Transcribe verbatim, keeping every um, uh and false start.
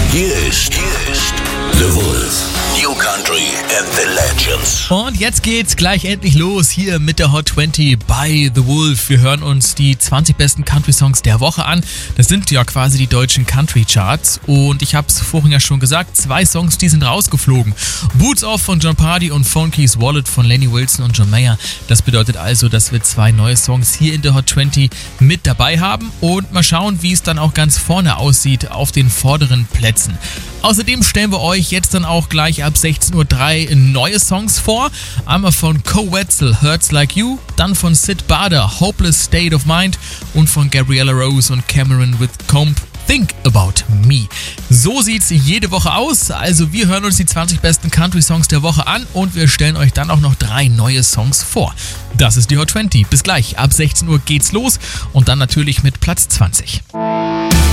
Hier ist, hier ist The Wolf. New Country and the Legends. Und jetzt geht's gleich endlich los hier mit der Hot zwanzig bei The Wolf. Wir hören uns die zwanzig besten Country-Songs der Woche an. Das sind ja quasi die deutschen Country-Charts. Und ich habe es vorhin ja schon gesagt, zwei Songs, die sind rausgeflogen. Boots Off von Jon Pardi und Phone Keys Wallet von Lainey Wilson und John Mayer. Das bedeutet also, dass wir zwei neue Songs hier in der Hot zwanzig mit dabei haben. Und mal schauen, wie es dann auch ganz vorne aussieht auf den vorderen Plätzen. Außerdem stellen wir euch jetzt dann auch gleich ab sechzehn Uhr drei neue Songs vor. Einmal von Co Wetzel, Hurts Like You, dann von Sid Bader, Hopeless State of Mind und von Gabriella Rose und Cameron with Comb, Think About Me. So sieht's jede Woche aus. Also wir hören uns die zwanzig besten Country-Songs der Woche an und wir stellen euch dann auch noch drei neue Songs vor. Das ist die Hot zwanzig. Bis gleich. Ab sechzehn Uhr geht's los und dann natürlich mit Platz zwanzig.